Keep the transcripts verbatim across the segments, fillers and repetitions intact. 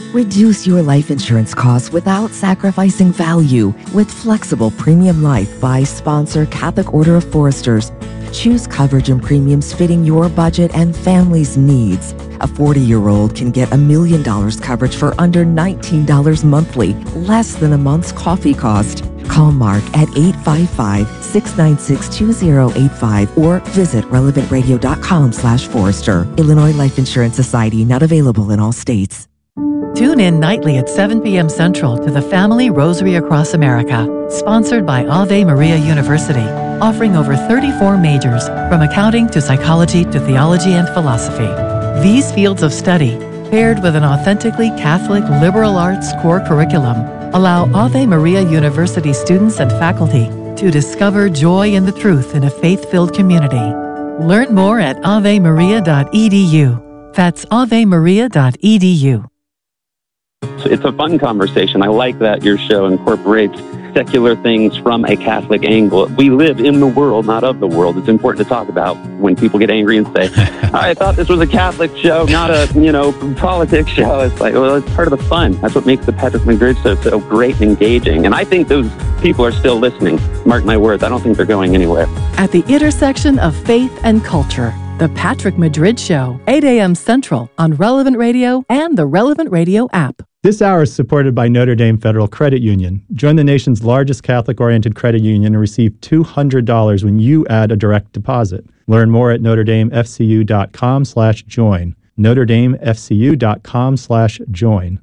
Reduce your life insurance costs without sacrificing value with Flexible Premium Life by sponsor Catholic Order of Foresters. Choose coverage and premiums fitting your budget and family's needs. A forty-year-old can get a million dollars coverage for under nineteen dollars monthly, less than a month's coffee cost. Call Mark at eight five five, six nine six, two zero eight five or visit relevant radio dot com slash Forester. Illinois Life Insurance Society, not available in all states. Tune in nightly at seven p.m. Central to the Family Rosary Across America, sponsored by Ave Maria University, offering over thirty-four majors, from accounting to psychology to theology and philosophy. These fields of study, paired with an authentically Catholic liberal arts core curriculum, allow Ave Maria University students and faculty to discover joy in the truth in a faith-filled community. Learn more at ave maria dot e d u. That's ave maria dot e d u. It's a fun conversation. I like that your show incorporates secular things from a Catholic angle. We live in the world, not of the world. It's important to talk about when people get angry and say, I thought this was a Catholic show, not a, you know, politics show. It's like, well, it's part of the fun. That's what makes the Patrick Madrid show so great and engaging. And I think those people are still listening. Mark my words, I don't think they're going anywhere. At the intersection of faith and culture, The Patrick Madrid Show, eight a.m. Central on Relevant Radio and the Relevant Radio app. This hour is supported by Notre Dame Federal Credit Union. Join the nation's largest Catholic-oriented credit union and receive two hundred dollars when you add a direct deposit. Learn more at notre dame f c u dot com slash join. notre dame f c u dot com slash join.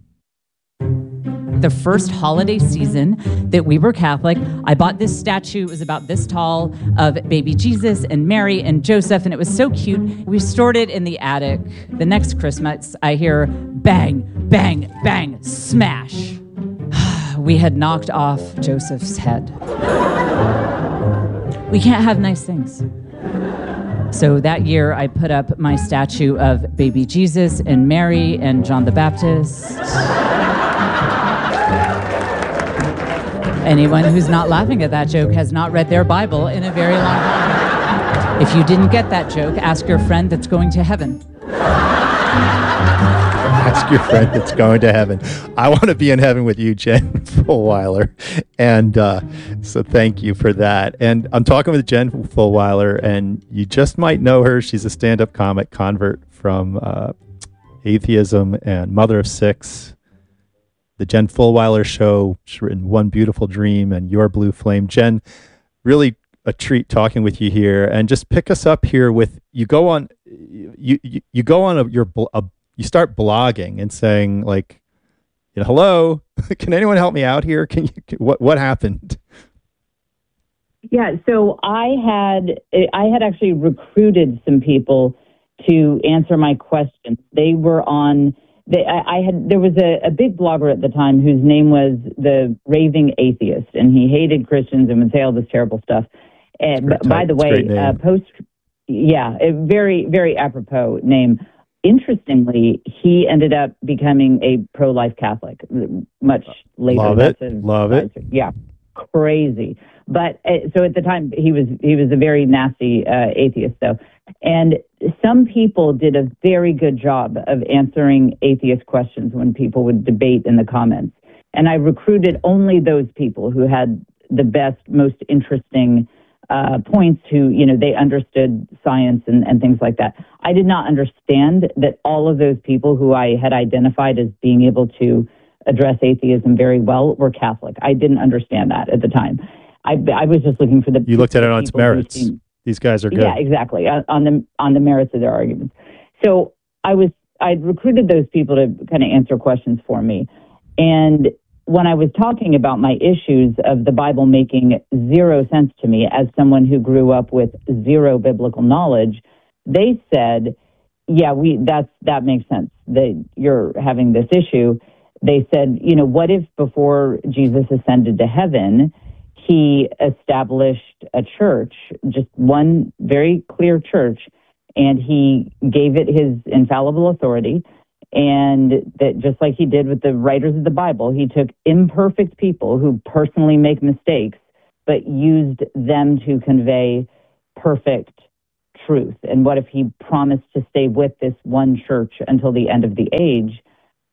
The first holiday season that we were Catholic, I bought this statue. It was about this tall of baby Jesus and Mary and Joseph, and it was so cute. We stored it in the attic. The next Christmas, I hear bang, bang, bang, smash. We had knocked off Joseph's head. We can't have nice things. So that year, I put up my statue of baby Jesus and Mary and John the Baptist. Anyone who's not laughing at that joke has not read their Bible in a very long time. If you didn't get that joke, ask your friend that's going to heaven. Ask your friend that's going to heaven. I want to be in heaven with you, Jen Fulwiler. And uh, so thank you for that. And I'm talking with Jen Fulwiler, and you just might know her. She's a stand-up comic convert from uh, atheism and mother of six. The Jen Fulwiler Show. She's written One Beautiful Dream and Your Blue Flame. Jen, really a treat talking with you here. And just pick us up here with, you go on, you you, you go on a, your a, you start blogging and saying like, you know, hello, can anyone help me out here? Can you, can, what what happened? Yeah, so I had I had actually recruited some people to answer my questions. They were on. They, I, I had there was a, a big blogger at the time whose name was the Raving Atheist, and he hated Christians and would say all this terrible stuff. And b- by the way, uh, post, yeah, a very very apropos name. Interestingly, he ended up becoming a pro-life Catholic much later. Love it, a, love it. Yeah, crazy. But uh, so at the time, he was he was a very nasty uh, atheist, though. And some people did a very good job of answering atheist questions when people would debate in the comments. And I recruited only those people who had the best, most interesting uh, points, who, you know, they understood science and, and things like that. I did not understand that all of those people who I had identified as being able to address atheism very well were Catholic. I didn't understand that at the time. I, I was just looking for the... You looked at it on its merits. These guys are good. Yeah, exactly, on the on the merits of their arguments. So I was I recruited those people to kind of answer questions for me. And when I was talking about my issues of the Bible making zero sense to me as someone who grew up with zero biblical knowledge, they said, yeah, we that's that makes sense that you're having this issue. They said, you know, what if before Jesus ascended to heaven, he established a church, just one very clear church, and he gave it his infallible authority, and that just like he did with the writers of the Bible, he took imperfect people who personally make mistakes, but used them to convey perfect truth. And what if he promised to stay with this one church until the end of the age?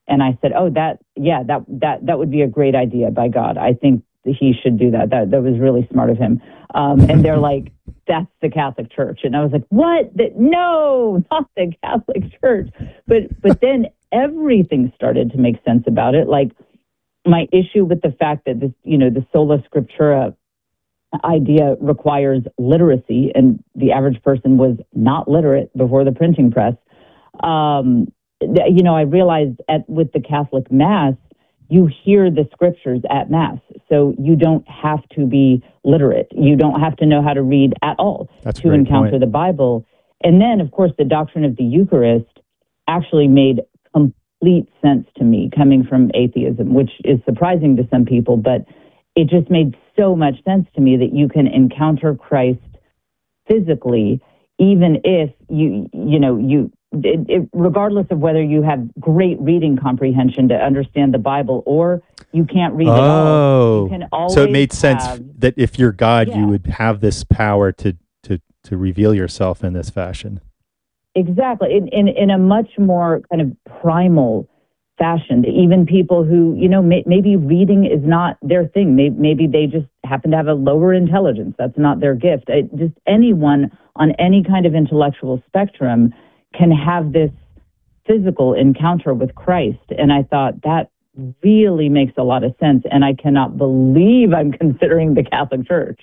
And I said, oh, that, yeah, that, that, that would be a great idea by God. I think he should do that. That, that was really smart of him. Um, and they're like, that's the Catholic Church. And I was like, what? That, no, not the Catholic Church. But, but then everything started to make sense about it. Like my issue with the fact that this, you know, the sola scriptura idea requires literacy, and the average person was not literate before the printing press. Um, you know, I realized at with the Catholic Mass, you hear the scriptures at Mass, so you don't have to be literate. You don't have to know how to read at all That's to encounter point. the Bible. And then, of course, the doctrine of the Eucharist actually made complete sense to me, coming from atheism, which is surprising to some people, but it just made so much sense to me that you can encounter Christ physically, even if you, you know, you, it, it, regardless of whether you have great reading comprehension to understand the Bible or you can't read oh, at all. You can always so it made sense have, that if you're God, yeah. you would have this power to, to, to reveal yourself in this fashion. Exactly. In, in, in a much more kind of primal fashion. Even people who, you know, may, maybe reading is not their thing. Maybe, maybe they just happen to have a lower intelligence. That's not their gift. It, just anyone on any kind of intellectual spectrum can have this physical encounter with Christ. And I thought that really makes a lot of sense. And I cannot believe I'm considering the Catholic Church.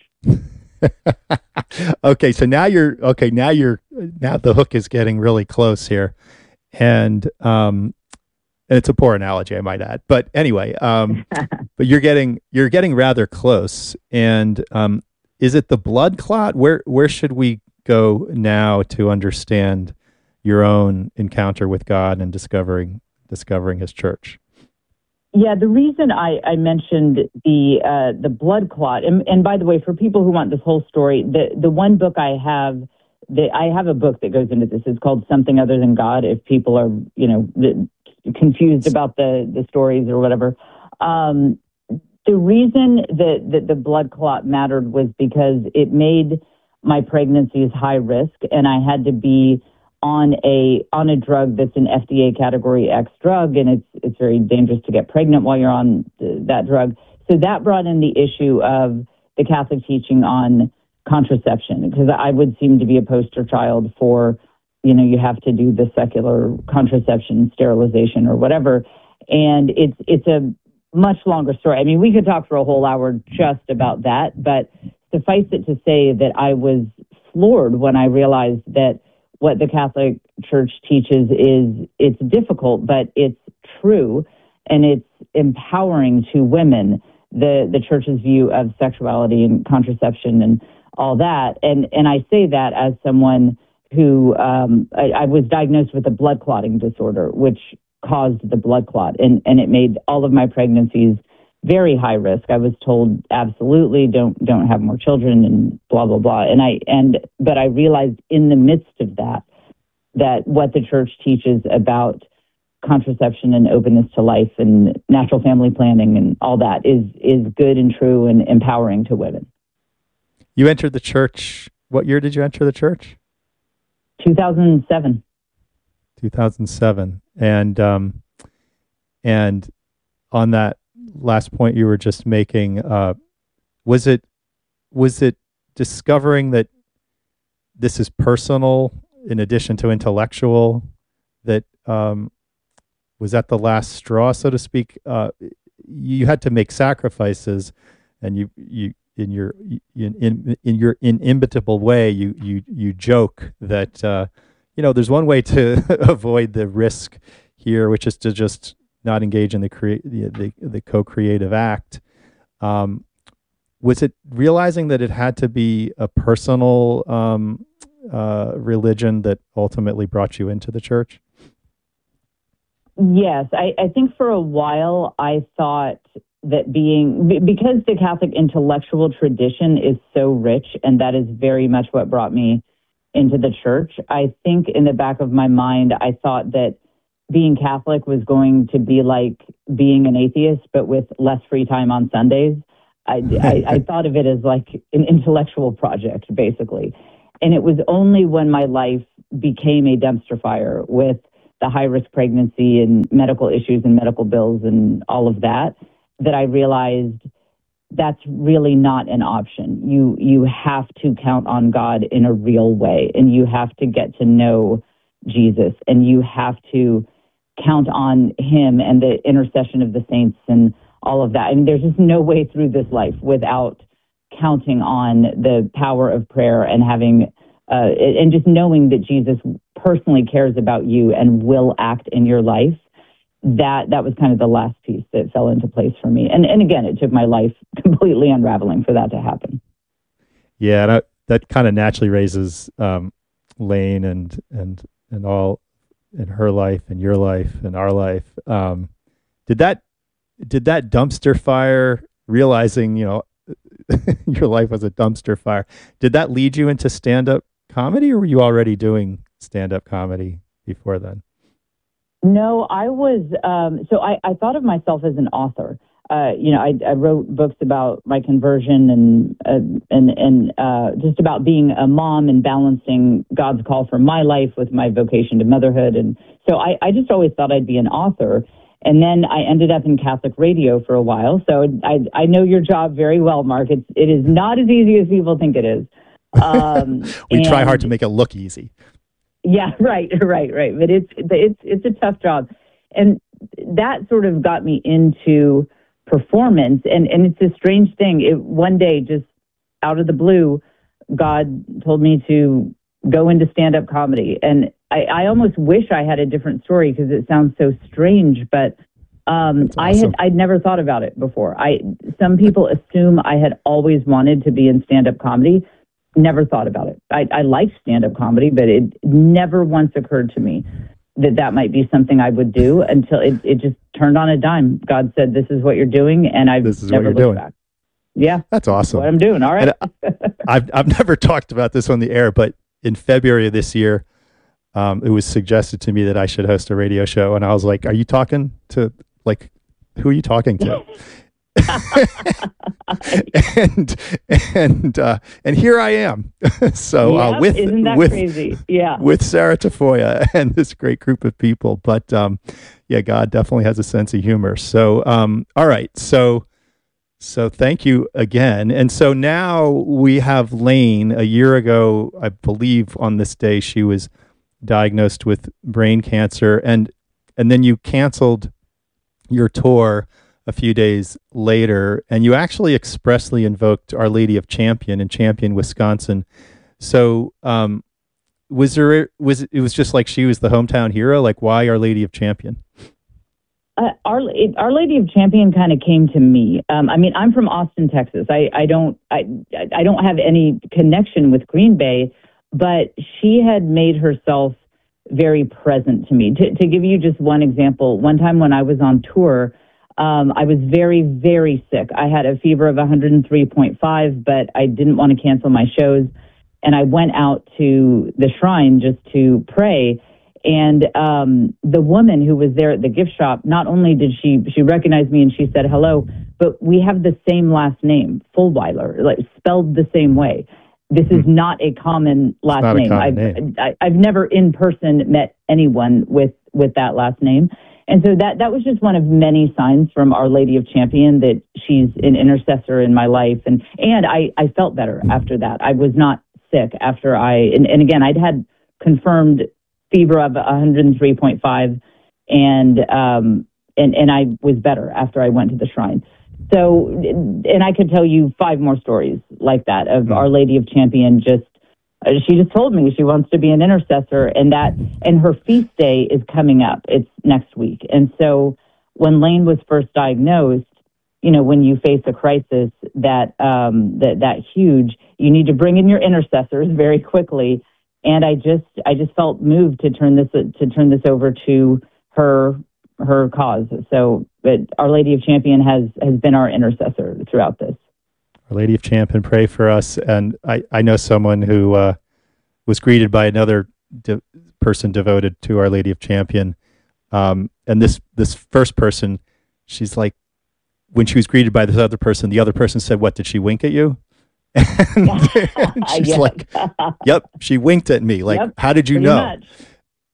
Okay, so now you're okay. Now you're now the hook is getting really close here, and um, and it's a poor analogy, I might add. But anyway, um, but you're getting you're getting rather close. And um, is it the blood clot? Where where should we go now to understand your own encounter with God and discovering discovering His Church? Yeah, the reason I, I mentioned the uh, the blood clot, and, and by the way, for people who want this whole story, the, the one book I have, the, I have a book that goes into this. It's called Something Other Than God. If people are, you know, the, confused about the, the stories or whatever. Um, the reason that, that the blood clot mattered was because it made my pregnancies high risk, and I had to be on a on a drug that's an F D A Category X drug, and it's it's very dangerous to get pregnant while you're on th- that drug. So that brought in the issue of the Catholic teaching on contraception, because I would seem to be a poster child for, you know, you have to do the secular contraception, sterilization, or whatever. And it's it's a much longer story. I mean, we could talk for a whole hour just about that, but suffice it to say that I was floored when I realized that what the Catholic Church teaches is it's difficult, but it's true, and it's empowering to women, the, the Church's view of sexuality and contraception and all that. And and I say that as someone who, um, I, I was diagnosed with a blood clotting disorder, which caused the blood clot, and, and it made all of my pregnancies very high risk. I was told absolutely don't don't have more children and blah blah blah. And I and but I realized in the midst of that that what the Church teaches about contraception and openness to life and natural family planning and all that is is good and true and empowering to women. You entered the Church. What year did you enter the Church? two thousand seven. two thousand seven. And um, and on that last point you were just making, uh, was it was it discovering that this is personal in addition to intellectual, that um, was that the last straw, so to speak? Uh, you had to make sacrifices, and you you in your in in, in your inimitable way you you you joke that uh, you know there's one way to avoid the risk here, which is to just not engage in the create the, the the co-creative act. Um, was it realizing that it had to be a personal um, uh, religion that ultimately brought you into the Church? Yes, I, I think for a while I thought that being, because the Catholic intellectual tradition is so rich, and that is very much what brought me into the Church, I think in the back of my mind I thought that being Catholic was going to be like being an atheist, but with less free time on Sundays. I, I, I thought of it as like an intellectual project, basically. And it was only when my life became a dumpster fire with the high risk pregnancy and medical issues and medical bills and all of that, that I realized that's really not an option. You you have to count on God in a real way, and you have to get to know Jesus, and you have to count on him and the intercession of the saints and all of that. I mean, there's just no way through this life without counting on the power of prayer and having uh, and just knowing that Jesus personally cares about you and will act in your life. That that was kind of the last piece that fell into place for me. And and again, it took my life completely unraveling for that to happen. Yeah, that, that kind of naturally raises um, Lane and and and all in her life and your life and our life. Um, did that did that dumpster fire, realizing, you know, your life was a dumpster fire, did that lead you into stand-up comedy, or were you already doing stand-up comedy before then? No, I was, um, so I, I thought of myself as an author. Uh, you know, I, I wrote books about my conversion and uh, and and uh, just about being a mom and balancing God's call for my life with my vocation to motherhood. And so I, I just always thought I'd be an author. And then I ended up in Catholic radio for a while. So I, I know your job very well, Mark. It's, it is not as easy as people think it is. Um, we try hard to make it look easy. Yeah, right, right, right. But it's it's it's a tough job, and that sort of got me into performance. And and it's a strange thing. It, one day, just out of the blue, God told me to go into stand-up comedy, and I, I almost wish I had a different story because it sounds so strange. But um, awesome. I had I'd never thought about it before. I some people assume I had always wanted to be in stand-up comedy. Never thought about it. I, I like stand-up comedy, but it never once occurred to me that that might be something I would do until it, it just turned on a dime. God said, "This is what you're doing," and I've this is never what you're looked doing. back. Yeah, that's awesome. What I'm doing. All right. I've I've never talked about this on the air, but in February of this year, um, it was suggested to me that I should host a radio show, and I was like, "Are you talking to like who are you talking to?" and and uh, and here I am. so yep, uh, with isn't that with, crazy? Yeah, with Sarah Tafoya and this great group of people. But um, yeah, God definitely has a sense of humor. So um, all right, so so thank you again. And so now we have Lane. A year ago, I believe, on this day, she was diagnosed with brain cancer, and and then you canceled your tour a few days later, and you actually expressly invoked Our Lady of Champion in Champion, Wisconsin. So, um, was there was it was just like she was the hometown hero? Like, why Our Lady of Champion? Uh, Our Our Lady of Champion kind of came to me. Um, I mean, I'm from Austin, Texas. I, I don't I I don't have any connection with Green Bay, but she had made herself very present to me. To, to give you just one example, one time when I was on tour, Um, I was very, very sick. I had a fever of one hundred three point five, but I didn't want to cancel my shows. And I went out to the shrine just to pray. And um, the woman who was there at the gift shop, not only did she, she recognize me and she said hello, but we have the same last name, Fulweiler, like spelled the same way. This is not a common last not name. A common I've, name. I, I've never in person met anyone with, with that last name. And so that, that was just one of many signs from Our Lady of Champion that she's an intercessor in my life. And, and I, I felt better after that. I was not sick after I, and, and again, I'd had confirmed fever of one hundred three point five, and, um, and, and I was better after I went to the shrine. So, and I could tell you five more stories like that of mm-hmm. Our Lady of Champion just, Uh, she just told me she wants to be an intercessor, and that, and her feast day is coming up. It's next week. And so when Lane was first diagnosed, you know, when you face a crisis that, um, that, that huge, you need to bring in your intercessors very quickly. And I just, I just felt moved to turn this, to turn this over to her, her cause. So, but Our Lady of Champion has, has been our intercessor throughout this. Our Lady of Champion, pray for us. And I, I know someone who uh, was greeted by another de- person devoted to Our Lady of Champion. Um, and this this first person, she's like, when she was greeted by this other person, the other person said, "What, did she wink at you?" And, and she's yes. like, "Yep, she winked at me." Like, yep, how did you pretty know? Much.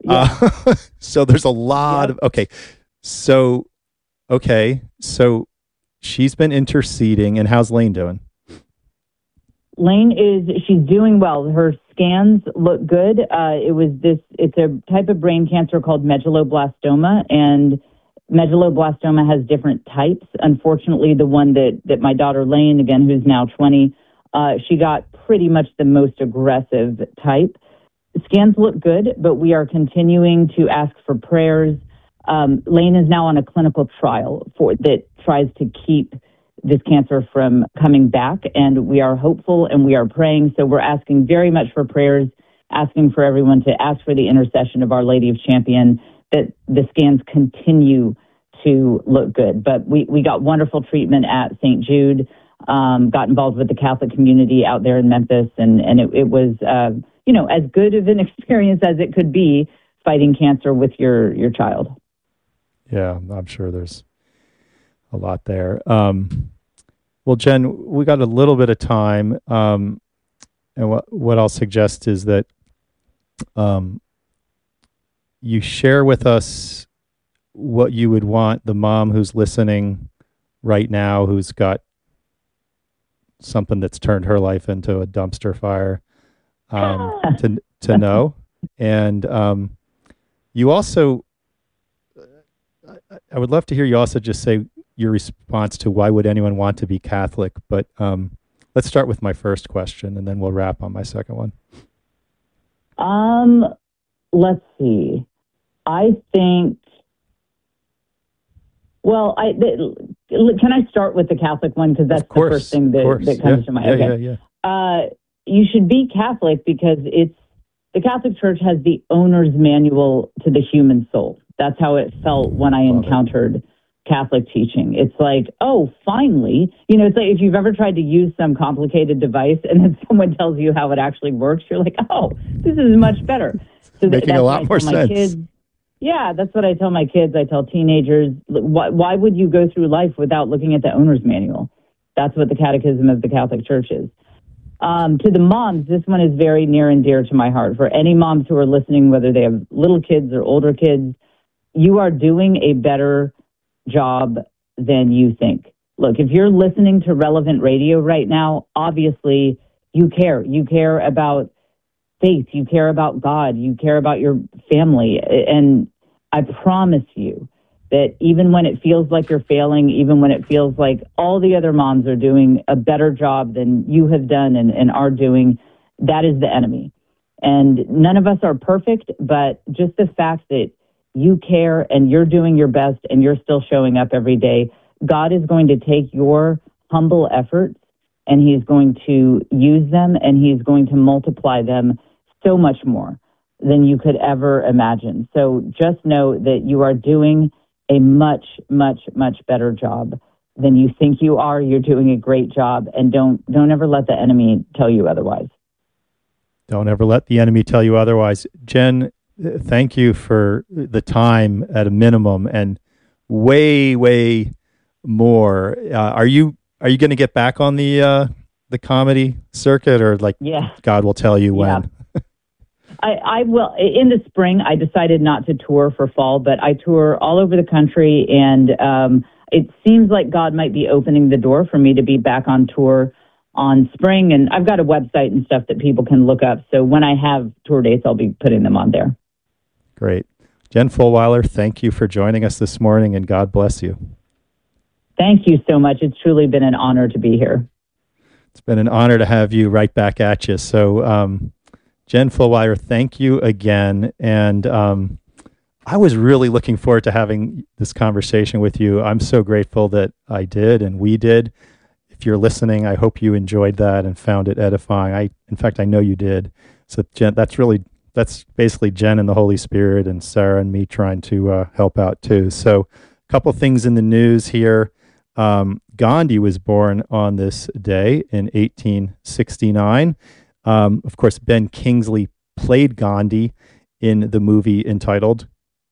Yeah. Uh, so there's a lot Yep. of, okay. So, okay. So she's been interceding, and how's Lane doing? Lane is, she's doing well. Her scans look good. Uh, it was this, it's a type of brain cancer called medulloblastoma, and medulloblastoma has different types. Unfortunately, the one that, that my daughter Lane, again, who's now twenty, uh, she got pretty much the most aggressive type. Scans look good, but we are continuing to ask for prayers. Um, Lane is now on a clinical trial for that tries to keep this cancer from coming back, and we are hopeful and we are praying. So we're asking very much for prayers, asking for everyone to ask for the intercession of Our Lady of Champion, that the scans continue to look good. But we, we got wonderful treatment at Saint Jude, um, got involved with the Catholic community out there in Memphis, and, and it, it was, uh, you know, as good of an experience as it could be fighting cancer with your, your child. Yeah, I'm sure there's a lot there. Um, well, Jen, we got a little bit of time, um, and what what I'll suggest is that um, you share with us what you would want the mom who's listening right now, who's got something that's turned her life into a dumpster fire, um, to to know. And um, you also, I, I would love to hear you also just say your response to why would anyone want to be Catholic. But um, let's start with my first question, and then we'll wrap on my second one. Um, let's see. I think, well, I th- can I start with the Catholic one, because that's Of course, the first thing of that, course. that comes Yeah, to mind. yeah, Okay. yeah, yeah. Uh, you should be Catholic because it's the Catholic Church has the owner's manual to the human soul. That's how it felt when I Love it. encountered Catholic teaching. It's like, oh, finally, you know, it's like if you've ever tried to use some complicated device and then someone tells you how it actually works, you're like, oh, this is much better. So Making that's a what lot I more tell my sense. kids. Yeah, that's what I tell my kids. I tell teenagers, why, why would you go through life without looking at the owner's manual? That's what the Catechism of the Catholic Church is. Um, to the moms, this one is very near and dear to my heart. For any moms who are listening, whether they have little kids or older kids, you are doing a better job than you think. Look, if you're listening to Relevant Radio right now, obviously you care. You care about faith. You care about God. You care about your family. And I promise you that even when it feels like you're failing, even when it feels like all the other moms are doing a better job than you have done and, and are doing, that is the enemy. And none of us are perfect, but just the fact that you care and you're doing your best and you're still showing up every day, God is going to take your humble efforts and he's going to use them and he's going to multiply them so much more than you could ever imagine. So just know that you are doing a much, much, much better job than you think you are. You're doing a great job, and don't don't ever let the enemy tell you otherwise. Don't ever let the enemy tell you otherwise. Jen, thank you for the time at a minimum and way, way more. Uh, are you are you going to get back on the uh, the comedy circuit, or like Yeah. God will tell you when? Yeah. I, I will. In the spring, I decided not to tour for fall, but I tour all over the country, and um, it seems like God might be opening the door for me to be back on tour on spring. And I've got a website and stuff that people can look up. So when I have tour dates, I'll be putting them on there. Great. Jen Fulwiler, thank you for joining us this morning, and God bless you. Thank you so much. It's truly been an honor to be here. It's been an honor to have you right back at you. So, um, Jen Fulwiler, thank you again. And um, I was really looking forward to having this conversation with you. I'm so grateful that I did and we did. If you're listening, I hope you enjoyed that and found it edifying. I, in fact, I know you did. So, Jen, that's really, that's basically Jen and the Holy Spirit and Sarah and me trying to uh, help out too. So, a couple things in the news here. Um, Gandhi was born on this day in eighteen sixty-nine. Um, of course, Ben Kingsley played Gandhi in the movie entitled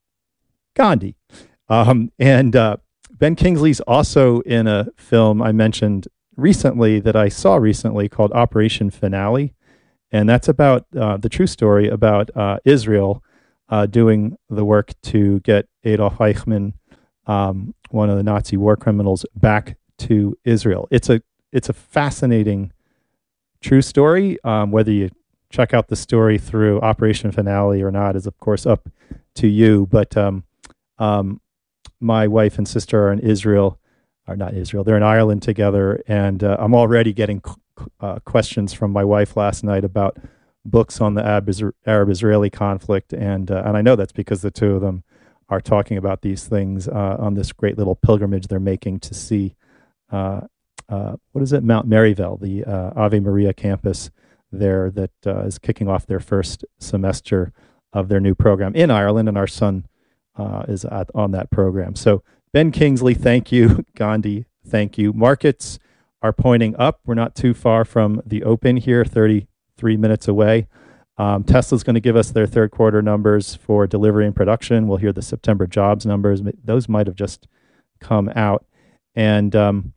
Gandhi. Um, and uh, Ben Kingsley's also in a film I mentioned recently that I saw recently called Operation Finale. And that's about uh, the true story about uh, Israel uh, doing the work to get Adolf Eichmann, um, one of the Nazi war criminals, back to Israel. It's a it's a fascinating true story. Um, whether you check out the story through Operation Finale or not is, of course, up to you. But um, um, my wife and sister are in Israel, or not Israel, they're in Ireland together, and uh, I'm already getting uh, questions from my wife last night about books on the Arab-Israeli conflict, and uh, and I know that's because the two of them are talking about these things uh, on this great little pilgrimage they're making to see, uh, uh, what is it, Mount Maryville, the uh, Ave Maria campus there that uh, is kicking off their first semester of their new program in Ireland, and our son uh, is at, on that program. So Ben Kingsley, thank you. Gandhi, thank you. Markets are pointing up. We're not too far from the open here, thirty-three minutes away. Um, Tesla's going to give us their third quarter numbers for delivery and production. We'll hear the September jobs numbers. Those might have just come out. And um,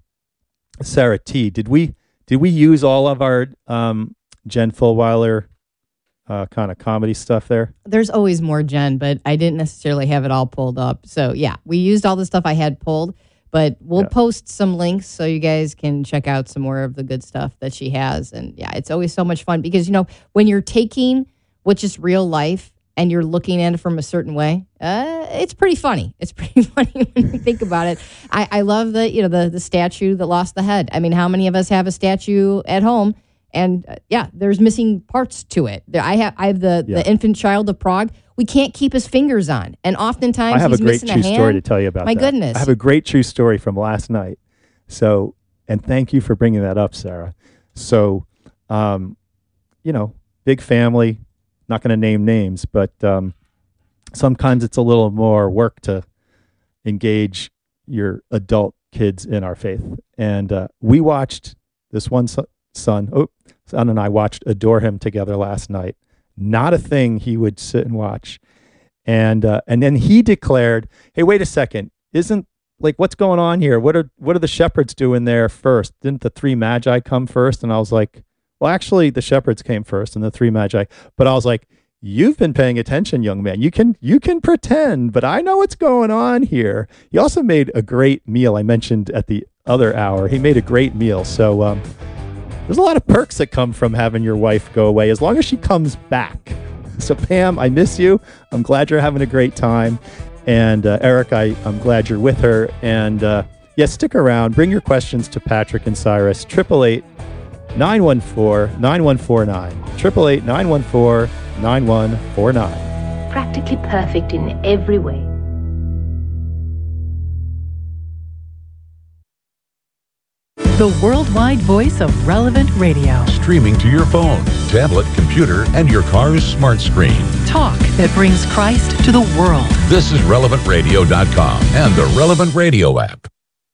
Sarah T, did we did we use all of our um, Jen Fulwiler uh, kind of comedy stuff there? There's always more, Jen, but I didn't necessarily have it all pulled up. So yeah, we used all the stuff I had pulled, but we'll yeah. post some links so you guys can check out some more of the good stuff that she has. And yeah, it's always so much fun because, you know, when you're taking what's just real life and you're looking at it from a certain way, uh, it's pretty funny. It's pretty funny when you think about it. I, I love the, you know, the, the statue that lost the head. I mean, how many of us have a statue at home? And uh, yeah, there's missing parts to it. There, I have I have the, yeah. the infant child of Prague. We can't keep his fingers on, and oftentimes I have he's a great missing true a hand. story to tell you about. My that. goodness, I have a great true story from last night. So, and thank you for bringing that up, Sarah. So, um, you know, big family. Not going to name names, but um, sometimes it's a little more work to engage your adult kids in our faith. And uh, we watched this one son. Son, oh, son and I watched Adore Him together last night. Not a thing he would sit and watch. And uh, and then he declared, hey, wait a second. Isn't, like, what's going on here? What are what are the shepherds doing there first? Didn't the three magi come first? And I was like, well, actually, the shepherds came first and the three magi. But I was like, you've been paying attention, young man. You can you can pretend, but I know what's going on here. He also made a great meal. I mentioned at the other hour, he made a great meal. So, um, there's a lot of perks that come from having your wife go away, as long as she comes back. So, Pam, I miss you. I'm glad you're having a great time. And uh, Eric, I, I'm glad you're with her. And uh, yeah, stick around. Bring your questions to Patrick and Cyrus. eight eight eight, nine one four, nine one four nine. eight eight eight, nine one four, nine one four nine. Practically perfect in every way. The worldwide voice of Relevant Radio. Streaming to your phone, tablet, computer, and your car's smart screen. Talk that brings Christ to the world. This is relevant radio dot com and the Relevant Radio app.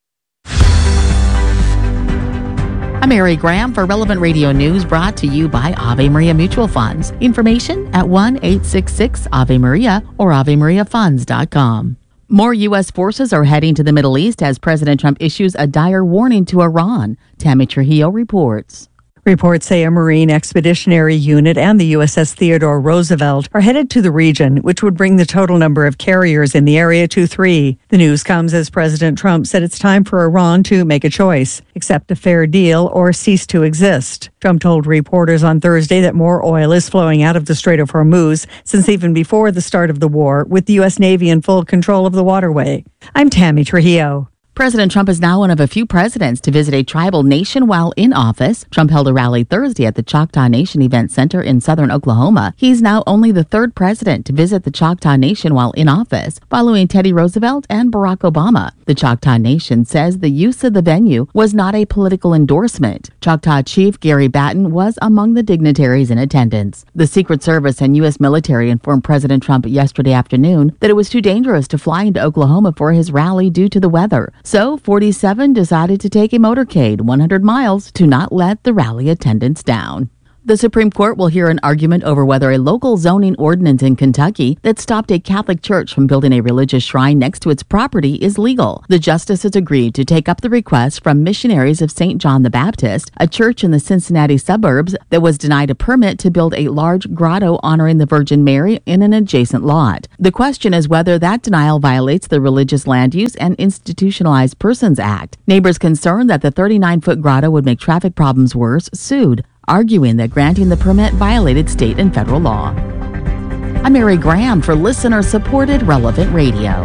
I'm Mary Graham for Relevant Radio News, brought to you by Ave Maria Mutual Funds. Information at one eight six six Ave Maria or ave maria funds dot com. More U S forces are heading to the Middle East as President Trump issues a dire warning to Iran. Tammy Trujillo reports. Reports say a Marine Expeditionary Unit and the U S S Theodore Roosevelt are headed to the region, which would bring the total number of carriers in the area to three. The news comes as President Trump said it's time for Iran to make a choice, accept a fair deal or cease to exist. Trump told reporters on Thursday that more oil is flowing out of the Strait of Hormuz since even before the start of the war, with the U S Navy in full control of the waterway. I'm Tammy Trujillo. President Trump is now one of a few presidents to visit a tribal nation while in office. Trump held a rally Thursday at the Choctaw Nation Event Center in southern Oklahoma. He's now only the third president to visit the Choctaw Nation while in office, following Teddy Roosevelt and Barack Obama. The Choctaw Nation says the use of the venue was not a political endorsement. Choctaw Chief Gary Batten was among the dignitaries in attendance. The Secret Service and U S military informed President Trump yesterday afternoon that it was too dangerous to fly into Oklahoma for his rally due to the weather. So forty-seven decided to take a motorcade one hundred miles to not let the rally attendance down. The Supreme Court will hear an argument over whether a local zoning ordinance in Kentucky that stopped a Catholic church from building a religious shrine next to its property is legal. The justices agreed to take up the request from Missionaries of Saint John the Baptist, a church in the Cincinnati suburbs that was denied a permit to build a large grotto honoring the Virgin Mary in an adjacent lot. The question is whether that denial violates the Religious Land Use and Institutionalized Persons Act. Neighbors concerned that the thirty-nine-foot grotto would make traffic problems worse sued, arguing that granting the permit violated state and federal law. I'm Mary Graham for listener-supported Relevant Radio.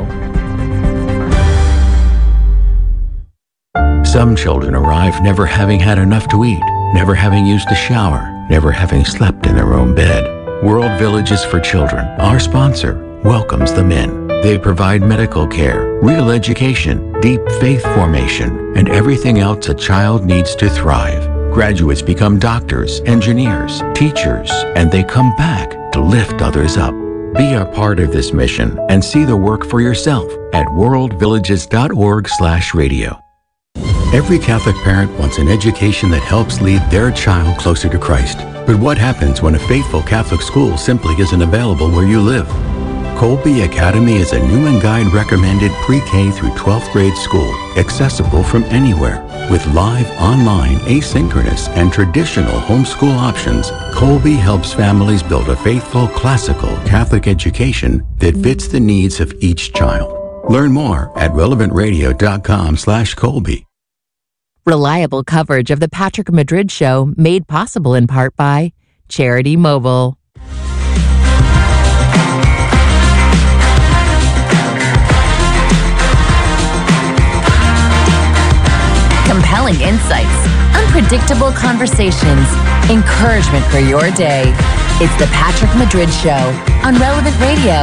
Some children arrive never having had enough to eat, never having used a shower, never having slept in their own bed. World Villages for Children, our sponsor, welcomes them in. They provide medical care, real education, deep faith formation, and everything else a child needs to thrive. Graduates become doctors, engineers, teachers, and they come back to lift others up. Be a part of this mission and see the work for yourself at worldvillages.org slash radio. Every Catholic parent wants an education that helps lead their child closer to Christ. But what happens when a faithful Catholic school simply isn't available where you live? Colby Academy is a new and guide recommended pre-K through twelfth grade school, accessible from anywhere. With live, online, asynchronous, and traditional homeschool options, Colby helps families build a faithful, classical Catholic education that fits the needs of each child. Learn more at relevantradio.com slash Colby. Reliable coverage of the Patrick Madrid Show made possible in part by Charity Mobile. Compelling insights, unpredictable conversations, encouragement for your day. It's the Patrick Madrid Show on Relevant Radio.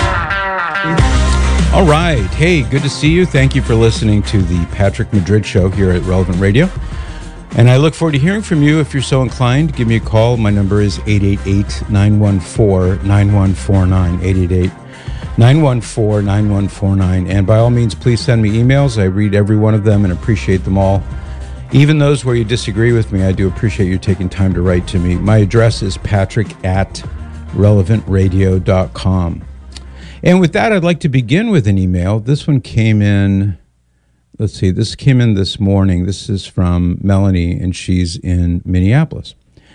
All right. Hey, good to see you. Thank you for listening to the Patrick Madrid Show here at Relevant Radio. And I look forward to hearing from you if you're so inclined. Give me a call. My number is eight eight eight, nine one four, nine one four nine, eight eight eight, nine one four, nine one four nine. And by all means, please send me emails. I read every one of them and appreciate them all. Even those where you disagree with me, I do appreciate you taking time to write to me. My address is patrick at relevant radio dot com. And with that, I'd like to begin with an email. This one came in, let's see, this came in this morning. This is from Melanie, and she's in Minneapolis.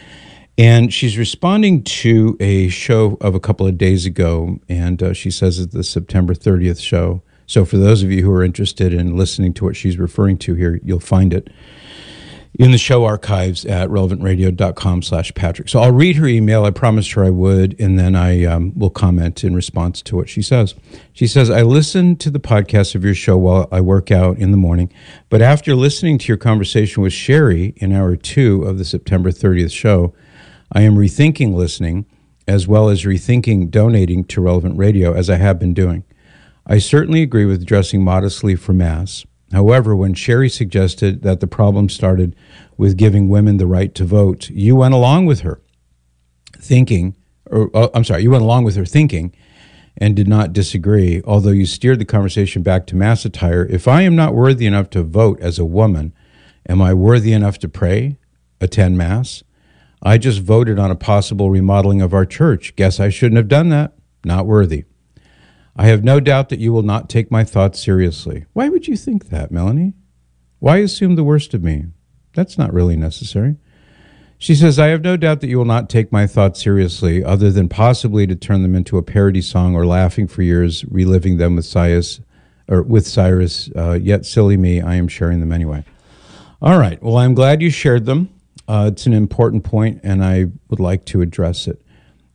And she's responding to a show of a couple of days ago, and uh, she says it's the September thirtieth show. So for those of you who are interested in listening to what she's referring to here, you'll find it in the show archives at relevantradio.com slash Patrick. So I'll read her email. I promised her I would, and then I um, will comment in response to what she says. She says, I listen to the podcast of your show while I work out in the morning, but after listening to your conversation with Sherry in hour two of the September thirtieth show, I am rethinking listening as well as rethinking donating to Relevant Radio, as I have been doing. I certainly agree with dressing modestly for Mass. However, when Sherry suggested that the problem started with giving women the right to vote, you went along with her thinking, or uh, I'm sorry, you went along with her thinking and did not disagree, although you steered the conversation back to Mass attire. If I am not worthy enough to vote as a woman, am I worthy enough to pray, attend Mass? I just voted on a possible remodeling of our church. Guess I shouldn't have done that. Not worthy. I have no doubt that you will not take my thoughts seriously. Why would you think that, Melanie? Why assume the worst of me? That's not really necessary. She says, I have no doubt that you will not take my thoughts seriously, other than possibly to turn them into a parody song or laughing for years, reliving them with Cyrus, or with Cyrus. Uh, yet, silly me, I am sharing them anyway. All right. Well, I'm glad you shared them. Uh, it's an important point, and I would like to address it.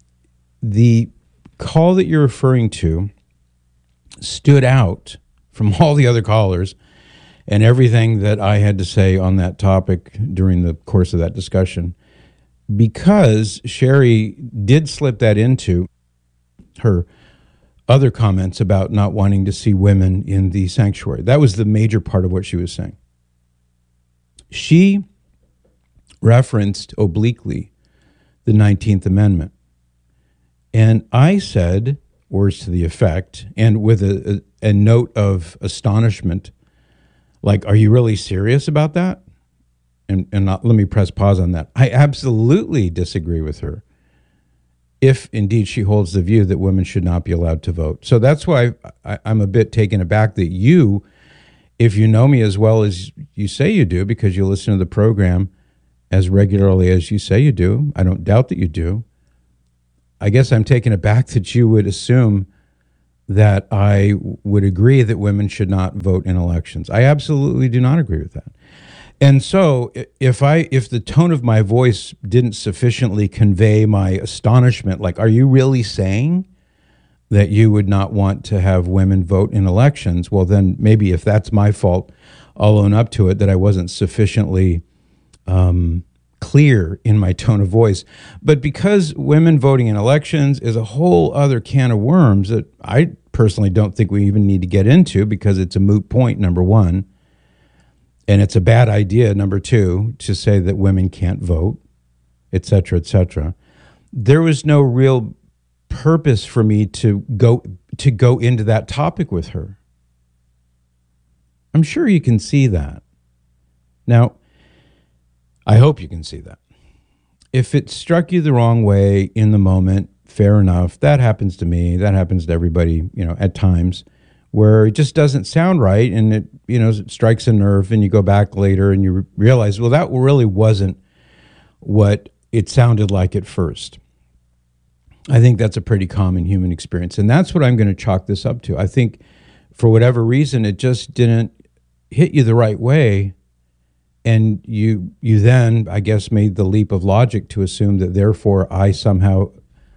The call that you're referring to stood out from all the other callers and everything that I had to say on that topic during the course of that discussion, because Sherry did slip that into her other comments about not wanting to see women in the sanctuary. That was the major part of what she was saying. She referenced obliquely the nineteenth Amendment. And I said, words to the effect, and with a, a, a note of astonishment, like, are you really serious about that? and, and not, let me press pause on that. I absolutely disagree with her if indeed she holds the view that women should not be allowed to vote. So that's why I, I'm a bit taken aback that you, if you know me as well as you say you do, because you listen to the program as regularly as you say you do, I don't doubt that you do, I guess I'm taken aback that you would assume that I would agree that women should not vote in elections. I absolutely do not agree with that. And so if I if the tone of my voice didn't sufficiently convey my astonishment, like, are you really saying that you would not want to have women vote in elections? Well, then maybe if that's my fault, I'll own up to it, that I wasn't sufficiently um, clear in my tone of voice. But because women voting in elections is a whole other can of worms that I personally don't think we even need to get into, because it's a moot point, number one. And it's a bad idea, number two, to say that women can't vote, et cetera, et cetera. There was no real purpose for me to go to go into that topic with her. I'm sure you can see that. Now, I hope you can see that. If it struck you the wrong way in the moment, fair enough. That happens to me. That happens to everybody, you know, at times, where it just doesn't sound right, and it, you know, it strikes a nerve, and you go back later and you realize, well, that really wasn't what it sounded like at first. I think that's a pretty common human experience, and that's what I'm going to chalk this up to. I think for whatever reason, it just didn't hit you the right way, and you you then, I guess, made the leap of logic to assume that therefore I somehow...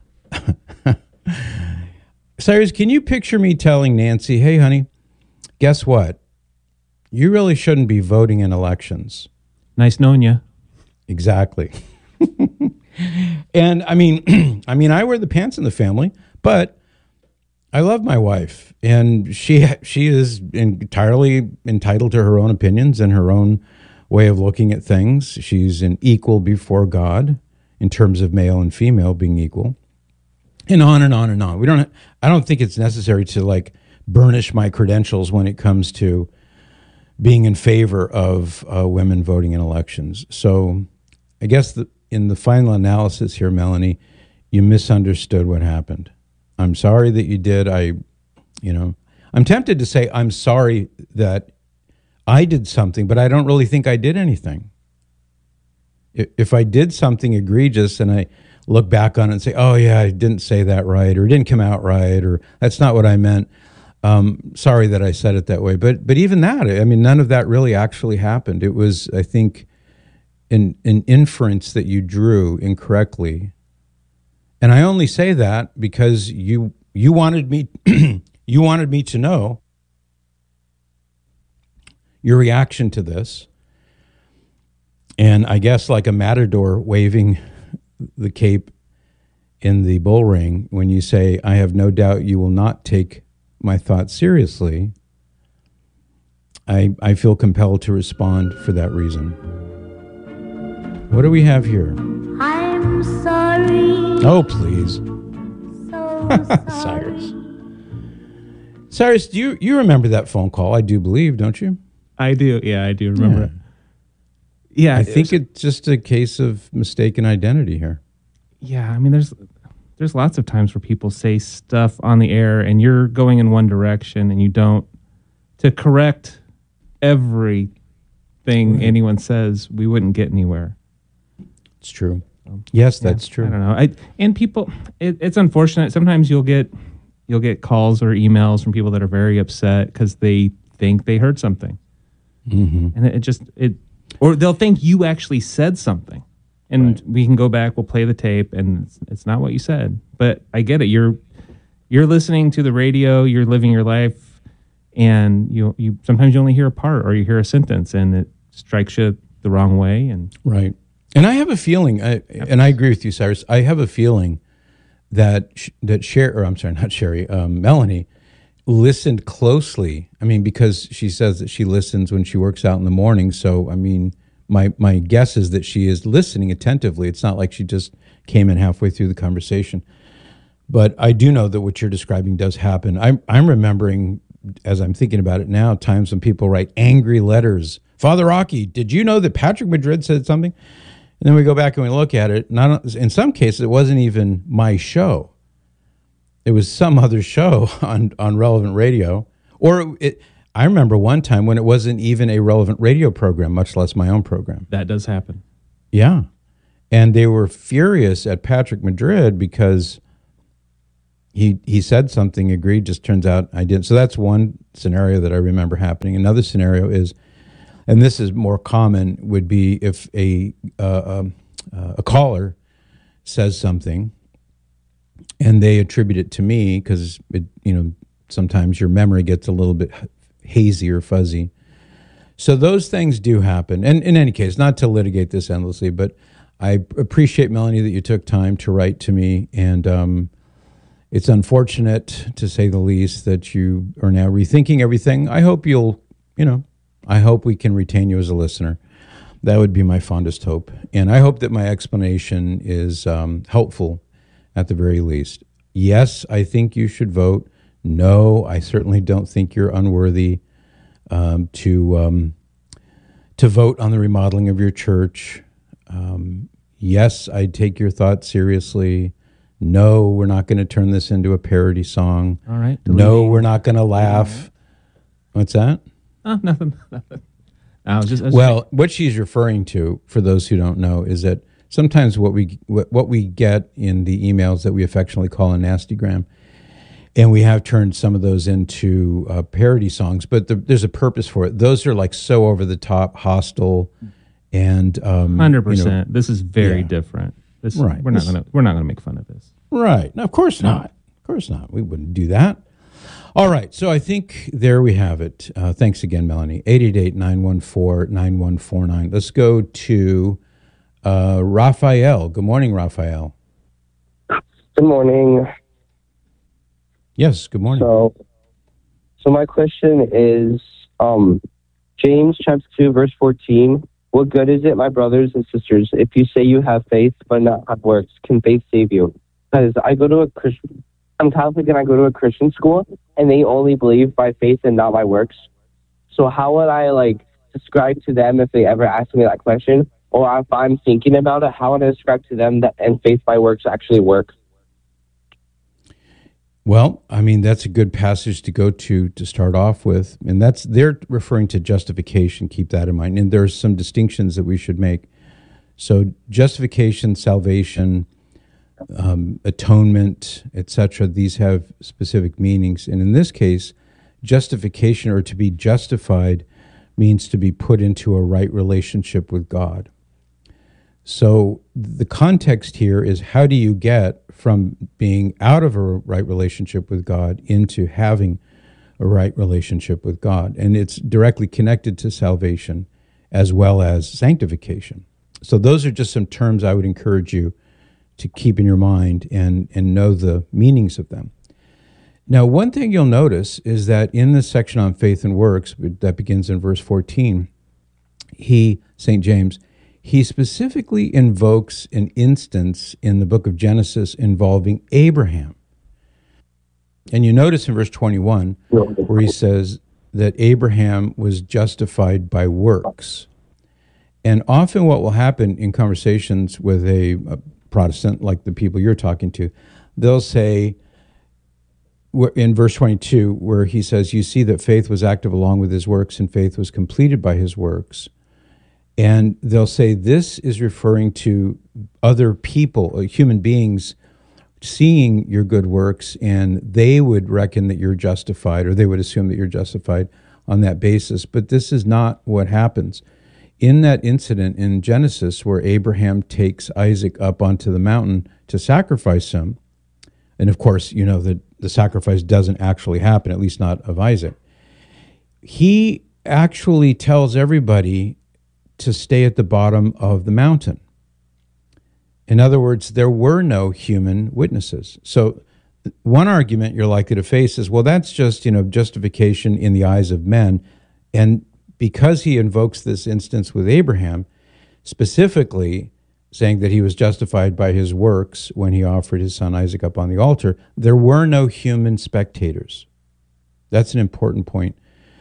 Cyrus, can you picture me telling Nancy, hey, honey, guess what? You really shouldn't be voting in elections. Nice knowing you. Exactly. And I mean, I mean, I wear the pants in the family, but I love my wife, and she she is entirely entitled to her own opinions and her own way of looking at things. She's an equal before God in terms of male and female being equal. And on and on and on. We don't. I don't think it's necessary to like burnish my credentials when it comes to being in favor of uh, women voting in elections. So, I guess the, in the final analysis here, Melanie, you misunderstood what happened. I'm sorry that you did. I, you know, I'm tempted to say I'm sorry that I did something, but I don't really think I did anything. If I did something egregious and I look back on it and say, oh, yeah, I didn't say that right, or it didn't come out right, or that's not what I meant. Um, sorry that I said it that way. But but even that, I mean, none of that really actually happened. It was, I think, an, an inference that you drew incorrectly. And I only say that because you you wanted me you wanted me to know your reaction to this. And I guess like a matador waving the cape in the bull ring, when you say, I have no doubt you will not take my thoughts seriously, I I feel compelled to respond for that reason. What do we have here? I'm sorry. Oh, please. So Cyrus. Cyrus, do you, you remember that phone call? I do believe, don't you? I do. Yeah, I do remember Yeah. it. Yeah, I it think was- it's just a case of mistaken identity here. Yeah, I mean, there's there's lots of times where people say stuff on the air, and you're going in one direction, and you don't to correct everything Right. anyone says. We wouldn't get anywhere. It's true. Yes, Yeah, that's true. I don't know. I and people, it, it's unfortunate. Sometimes you'll get you'll get calls or emails from people that are very upset because they think they heard something, Mm-hmm. and it, it just it, or they'll think you actually said something, and Right. we can go back. We'll play the tape, and it's, it's not what you said. But I get it. You're you're listening to the radio. You're living your life, and you you sometimes you only hear a part or you hear a sentence, and it strikes you the wrong way. And Right. And I have a feeling, I, and I agree with you, Cyrus, I have a feeling that sh- that Sherry, or I'm sorry, not Sherry, um, Melanie, listened closely. I mean, because she says that she listens when she works out in the morning. So, I mean, my my guess is that she is listening attentively. It's not like she just came in halfway through the conversation. But I do know that what you're describing does happen. I'm I'm remembering, as I'm thinking about it now, times when people write angry letters Father Rocky, did you know that Patrick Madrid said something? And then we go back and we look at it. Not in some cases, it wasn't even my show. It was some other show on, on Relevant Radio. Or it, I remember one time when it wasn't even a Relevant Radio program, much less my own program. That does happen. Yeah. And they were furious at Patrick Madrid because he he said something egregious. Turns out I didn't. So that's one scenario that I remember happening. Another scenario is, and this is more common, would be if a uh, um, uh, a caller says something and they attribute it to me because, you know, sometimes your memory gets a little bit hazy or fuzzy. So those things do happen. And in any case, not to litigate this endlessly, but I appreciate, Melanie, that you took time to write to me. And um, it's unfortunate, to say the least, that you are now rethinking everything. I hope you'll, you know, I hope we can retain you as a listener. That would be my fondest hope. And I hope that my explanation is um, helpful at the very least. Yes, I think you should vote. No, I certainly don't think you're unworthy um, to um, to vote on the remodeling of your church. Um, yes, I take your thoughts seriously. No, we're not going to turn this into a parody song. All right. No, we're not going to laugh. What's that? Oh, nothing. Nothing. I was just, I was well, what she's referring to, for those who don't know, is that sometimes what we what, what we get in the emails that we affectionately call a nastygram, and we have turned some of those into uh, parody songs, but the, there's a purpose for it. Those are like so over the top, hostile, and um, hundred percent. You know, this is very yeah. different. This right. We're not This- gonna we're not gonna make fun of this. Right. No, of course not. Of course not. We wouldn't do that. All right. So I think there we have it. Uh, thanks again, Melanie. eight eight eight, nine one four, nine one four nine. Let's go to uh, Raphael. Good morning, Raphael. Good morning. Yes, good morning. So, so my question is, um, James chapter two, verse fourteen. What good is it, my brothers and sisters, if you say you have faith but not have works? Can faith save you? Because I go to a Christian, I'm Catholic and I go to a Christian school, and they only believe by faith and not by works. So how would I like describe to them if they ever ask me that question, or if I'm thinking about it, how would I describe to them that and faith by works actually work? Well, I mean, that's a good passage to go to to start off with. And that's, they're referring to justification. Keep that in mind. And there's some distinctions that we should make. So justification, salvation, um, atonement, et cetera, these have specific meanings. And in this case, justification, or to be justified, means to be put into a right relationship with God. So the context here is, how do you get from being out of a right relationship with God into having a right relationship with God? And it's directly connected to salvation as well as sanctification. So those are just some terms I would encourage you to keep in your mind and, and know the meanings of them. Now, one thing you'll notice is that in this section on faith and works, that begins in verse fourteen, he, Saint James, he specifically invokes an instance in the book of Genesis involving Abraham. And you notice in verse twenty-one where he says that Abraham was justified by works. And often what will happen in conversations with a, a Protestant, like the people you're talking to, they'll say, in verse twenty-two, where he says, you see that faith was active along with his works, and faith was completed by his works. And they'll say this is referring to other people, uh, human beings, seeing your good works, and they would reckon that you're justified, or they would assume that you're justified on that basis. But this is not what happens. In that incident in Genesis where Abraham takes Isaac up onto the mountain to sacrifice him, and of course, you know that the sacrifice doesn't actually happen, at least not of Isaac, he actually tells everybody to stay at the bottom of the mountain. In other words, there were no human witnesses. So one argument you're likely to face is, well, that's just, you know, justification in the eyes of men. And because he invokes this instance with Abraham, specifically saying that he was justified by his works when he offered his son Isaac up on the altar, there were no human spectators. That's an important point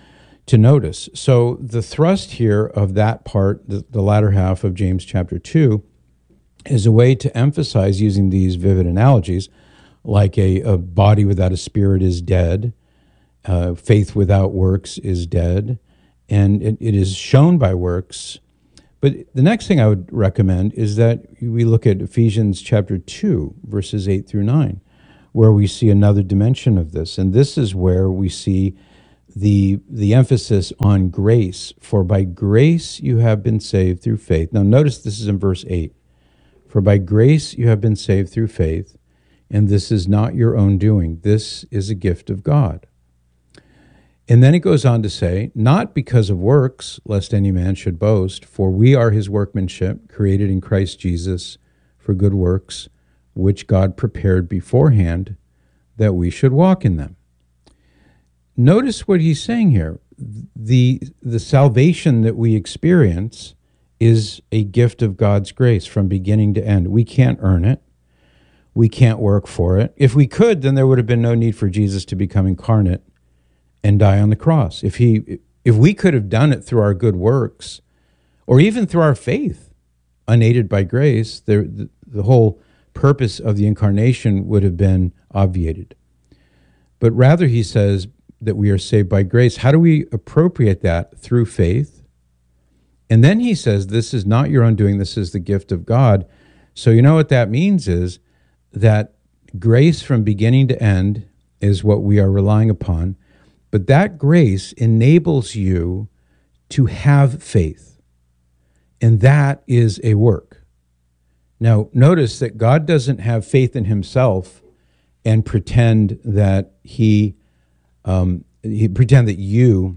to notice. So the thrust here of that part, the, the latter half of James chapter two, is a way to emphasize using these vivid analogies, like a, a body without a spirit is dead, uh, faith without works is dead, and it, it is shown by works. But the next thing I would recommend is that we look at Ephesians chapter two, verses eight through nine, where we see another dimension of this. And this is where we see the the emphasis on grace. For by grace you have been saved through faith. Now notice this is in verse eight. For by grace you have been saved through faith, and this is not your own doing. This is a gift of God. And then it goes on to say, not because of works, lest any man should boast, for we are his workmanship, created in Christ Jesus for good works, which God prepared beforehand that we should walk in them. Notice what he's saying here. The, the salvation that we experience is a gift of God's grace from beginning to end. We can't earn it. We can't work for it. If we could, then there would have been no need for Jesus to become incarnate and die on the cross. If he, if we could have done it through our good works, or even through our faith, unaided by grace, the, the, the whole purpose of the incarnation would have been obviated. But rather, he says that we are saved by grace. How do we appropriate that? Through faith. And then he says, this is not your own doing, this is the gift of God. So you know what that means is that grace from beginning to end is what we are relying upon. But that grace enables you to have faith. And that is a work. Now, notice that God doesn't have faith in himself and pretend that he, um, he pretend that you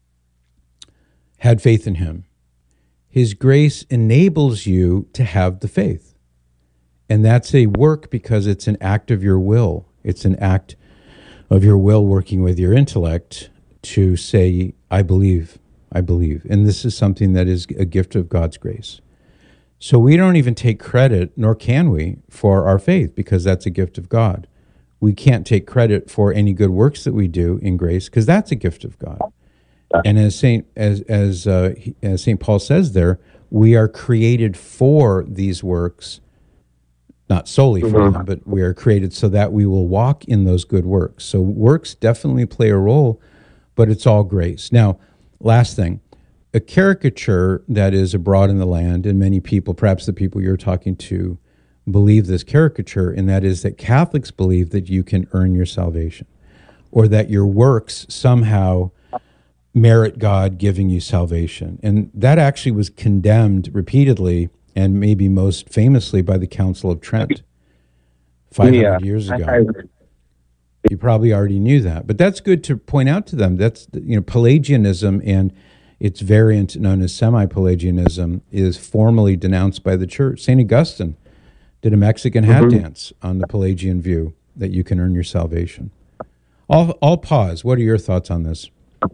had faith in him. His grace enables you to have the faith. And that's a work because it's an act of your will. It's an act of your will working with your intellect to say, I believe, I believe. And this is something that is a gift of God's grace. So we don't even take credit, nor can we, for our faith, because that's a gift of God. We can't take credit for any good works that we do in grace, because that's a gift of God. And as Saint as as uh, as Saint Paul says there, we are created for these works, not solely for mm-hmm. them, but we are created so that we will walk in those good works. So works definitely play a role, but it's all grace. Now, last thing, a caricature that is abroad in the land, and many people, perhaps the people you're talking to, believe this caricature, and that is that Catholics believe that you can earn your salvation, or that your works somehow merit God giving you salvation. And that actually was condemned repeatedly, and maybe most famously by the Council of Trent five hundred yeah, years ago. I, I, you probably already knew that, but that's good to point out to them. That's, you know, Pelagianism and its variant known as semi-Pelagianism is formally denounced by the church. Saint Augustine did a Mexican hat mm-hmm. dance on the Pelagian view that you can earn your salvation. I'll, I'll pause. What are your thoughts on this?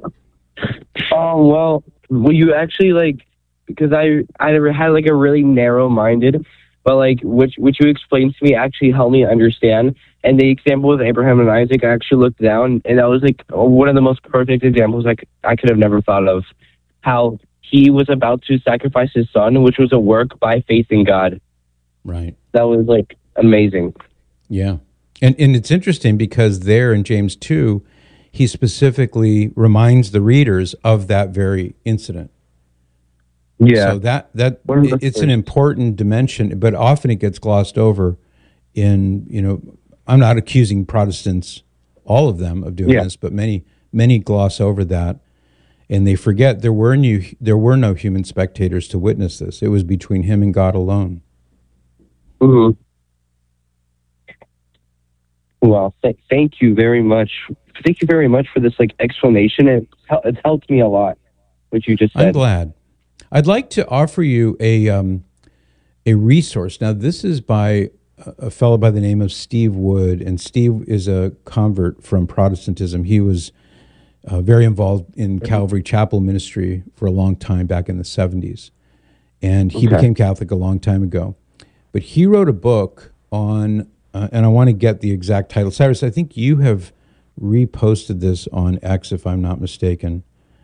Um, well, well, you actually, like, because I, I had, like, a really narrow-minded, but, like, which, which you explained to me actually helped me understand. And the example with Abraham and Isaac, I actually looked down, and that was, like, one of the most perfect examples I, I could have never thought of, how he was about to sacrifice his son, which was a work by faith in God. Right. That was, like, amazing. Yeah. And and it's interesting because there in James two, he specifically reminds the readers of that very incident. Yeah. So that, that it, it's an important dimension, but often it gets glossed over in, you know, I'm not accusing Protestants, all of them, of doing yeah. this, but many, many gloss over that. And they forget there were new, there were no human spectators to witness this. It was between him and God alone. Mm-hmm. Well, th- thank you very much. Thank you very much for this like explanation. It, it's helped me a lot, what you just said. I'm glad. I'd like to offer you a um, a resource. Now, this is by a fellow by the name of Steve Wood, and Steve is a convert from Protestantism. He was uh, very involved in Calvary Chapel ministry for a long time back in the seventies, and he okay. became Catholic a long time ago. But he wrote a book on, uh, and I want to get the exact title. Cyrus, I think you have reposted this on X, if I'm not mistaken.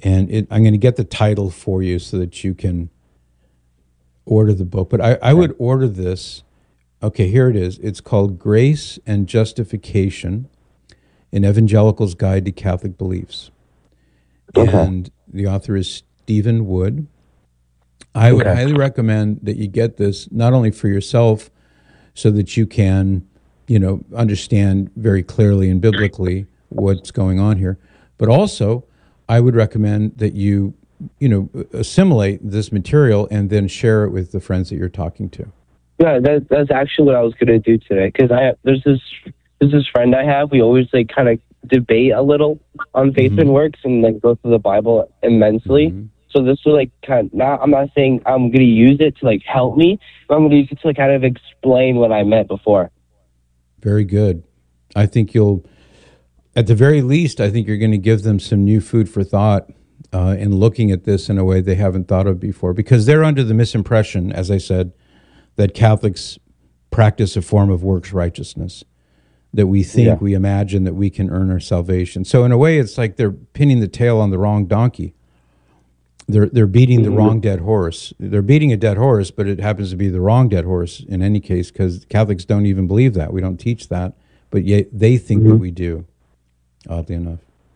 And it, I'm going to get the title for you so that you can order the book. But I, I would order this. Okay, here it is. It's called Grace and Justification, An Evangelical's Guide to Catholic Beliefs. Okay. And the author is Stephen Wood. I would okay. highly recommend that you get this, not only for yourself, so that you can, you know, understand very clearly and biblically what's going on here, but also I would recommend that you, you know, assimilate this material and then share it with the friends that you're talking to. Yeah, that, that's actually what I was going to do today, because I there's this there's this friend I have. We always like kind of debate a little on faith mm-hmm. and works and like go through the Bible immensely. Mm-hmm. So this will like kind of, not, I'm not saying I'm going to use it to like help me, but I'm going to use it to like kind of explain what I meant before. Very good. I think you'll, at the very least, I think you're going to give them some new food for thought uh, in looking at this in a way they haven't thought of before, because they're under the misimpression, as I said, that Catholics practice a form of works righteousness, that we think, yeah. we imagine that we can earn our salvation. So in a way, it's like they're pinning the tail on the wrong donkey. They're they're beating the wrong dead horse. They're beating a dead horse, but it happens to be the wrong dead horse in any case, because Catholics don't even believe that. We don't teach that, but yet they think mm-hmm. that we do, oddly enough.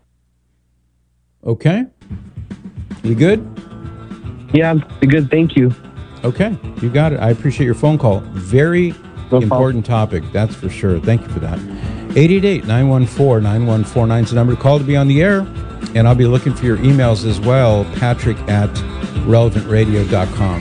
Okay? You good? Yeah, I'm good. Thank you. Okay, you got it. I appreciate your phone call. Very no important topic, that's for sure. Thank you for that. eight eight eight, nine one four, nine one four nine is the number to call to be on the air. And I'll be looking for your emails as well, patrick at relevant radio dot com.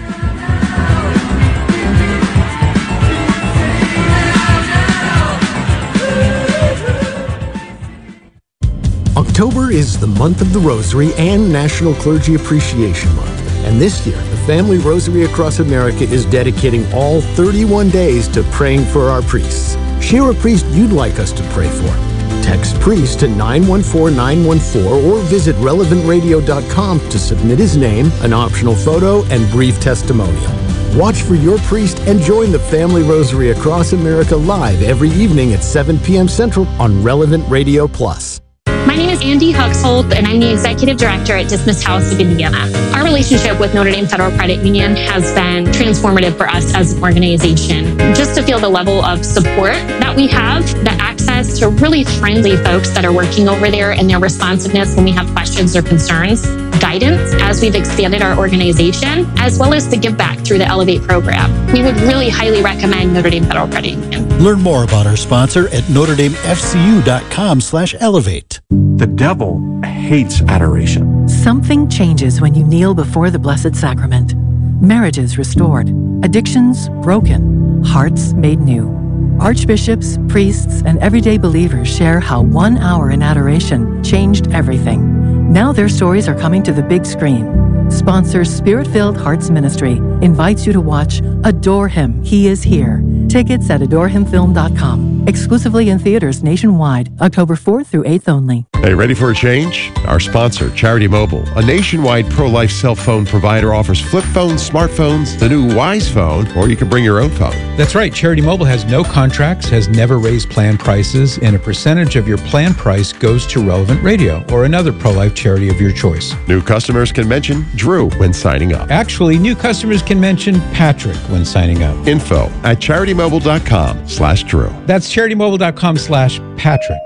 October is the month of the Rosary and National Clergy Appreciation Month. And this year, the Family Rosary Across America is dedicating all thirty-one days to praying for our priests. Share a priest you'd like us to pray for. Text priest to nine one four nine one four or visit relevant radio dot com to submit his name, an optional photo, and brief testimonial. Watch for your priest and join the Family Rosary Across America live every evening at seven p.m. Central on Relevant Radio Plus. My name is Andy Huxhold, and I'm the Executive Director at Dismissed House of Indiana. Our relationship with Notre Dame Federal Credit Union has been transformative for us as an organization. Just to feel the level of support that we have, the access to really friendly folks that are working over there, and their responsiveness when we have questions or concerns, guidance as we've expanded our organization, as well as the give back through the Elevate program. We would really highly recommend Notre Dame Federal Credit Union. Learn more about our sponsor at notre dame f c u dot com slash elevate. The devil hates adoration. Something changes when you kneel before the Blessed Sacrament. Marriages restored, addictions broken, hearts made new. Archbishops, priests, and everyday believers share how one hour in adoration changed everything. Now their stories are coming to the big screen. Sponsor Spirit-Filled Hearts Ministry invites you to watch Adore Him, He Is Here. Tickets at adore him film dot com. Exclusively in theaters nationwide, October fourth through eighth only. Hey, ready for a change? Our sponsor, Charity Mobile, a nationwide pro-life cell phone provider, offers flip phones, smartphones, the new Wise phone, or you can bring your own phone. That's right. Charity Mobile has no contracts, has never raised plan prices, and a percentage of your plan price goes to Relevant Radio or another pro-life charity of your choice. New customers can mention Drew when signing up. Actually, new customers can mention Patrick when signing up. Info at charity mobile dot com slash Drew. That's charity mobile dot com slash Patrick.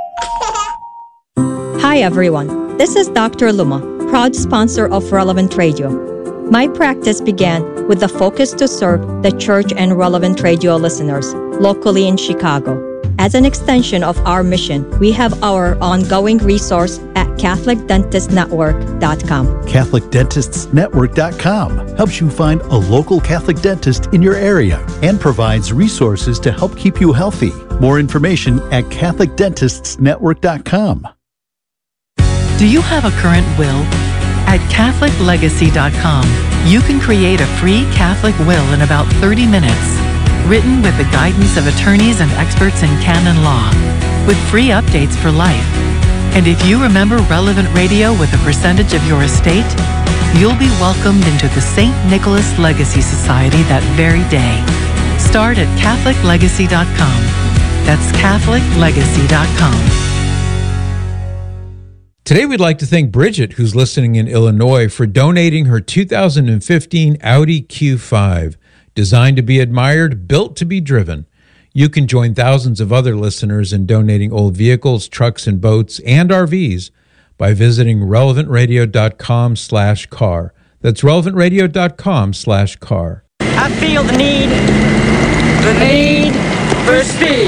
Hi everyone, this is Doctor Luma, proud sponsor of Relevant Radio. My practice began with the focus to serve the church and Relevant Radio listeners locally in Chicago. As an extension of our mission, we have our ongoing resource at catholic dentist network dot com. catholic dentists network dot com helps you find a local Catholic dentist in your area and provides resources to help keep you healthy. More information at catholic dentists network dot com. Do you have a current will? At catholic legacy dot com, you can create a free Catholic will in about thirty minutes, written with the guidance of attorneys and experts in canon law, with free updates for life. And if you remember Relevant Radio with a percentage of your estate, you'll be welcomed into the Saint Nicholas Legacy Society that very day. Start at catholic legacy dot com. That's catholic legacy dot com. Today, we'd like to thank Bridget, who's listening in Illinois, for donating her two thousand fifteen Audi Q five. Designed to be admired, built to be driven. You can join thousands of other listeners in donating old vehicles, trucks, and boats, and R Vs by visiting relevantradio.com slash car. That's relevantradio.com slash car. I feel the need, the need for speed.